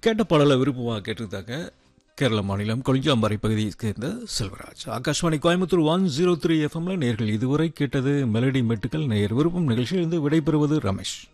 கேட்ட பாடலை விருப்பமாக கேட்டிருந்தாங்க கேரள மாநிலம் கொளிஞ்சாம்பாறை பகுதியை சேர்ந்த செல்வராஜ். ஆகாஷ்வாணி கோயம்புத்தூர் 103 எஃப்எம்ல நேர்கள் இதுவரை கேட்டது மெலடி மெட்டுக்கள். நேயர் விருப்பம் நிகழ்ச்சியிலிருந்து விடைபெறுவது ரமேஷ்.